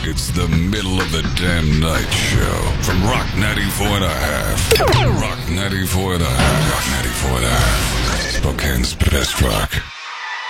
It's the middle of the damn night show from Rock 94 and a half. Rock 94 and a half. Rock 94 and a half. Spokane's best rock.